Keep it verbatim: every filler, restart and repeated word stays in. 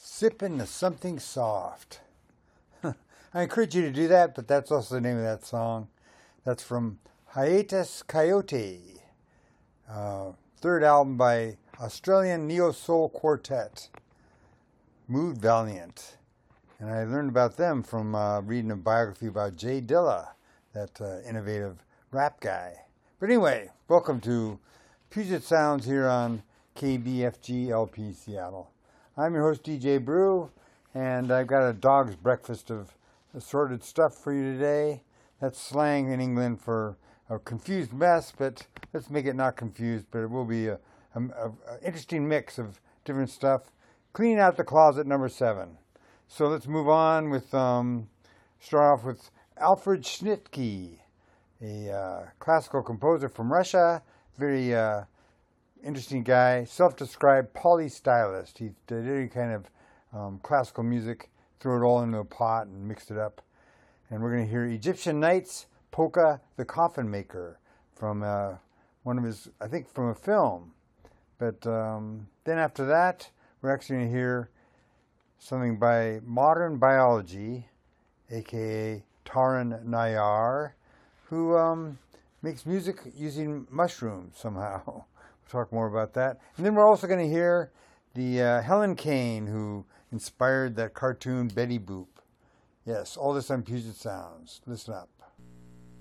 Sipping something soft. I encourage you to do that, but that's also the name of that song. That's from Hiatus Kaiyote, uh, third album by Australian neo-soul quartet, Mood Valiant. And I learned about them from uh, reading a biography about Jay Dilla, that uh, innovative rap guy. But anyway, welcome to Puget Sounds here on K B F G L P Seattle. I'm your host, D J Brew, and I've got a dog's breakfast of assorted stuff for you today. That's slang in England for a confused mess, but let's make it not confused, but it will be a, a, a, a interesting mix of different stuff. Cleaning out the closet, number seven. So let's move on with, um, start off with Alfred Schnittke, a uh, classical composer from Russia, very uh, interesting guy, self-described polystylist. He did any kind of um, classical music, threw it all into a pot and mixed it up. And we're going to hear Egyptian Nights, Polka the Coffin Maker, from uh, one of his, I think from a film. But um, then after that, we're actually going to hear something by Modern Biology, aka Taran Nayar, who um, makes music using mushrooms somehow. We'll talk more about that. And then we're also going to hear the uh, Helen Kane, who inspired that cartoon Betty Boop. Yes, all this on Puget Sounds. Listen up.